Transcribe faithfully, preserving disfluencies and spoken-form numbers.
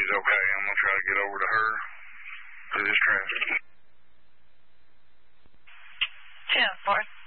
she's okay. I'm going to try to get over to her through this traffic. ten four.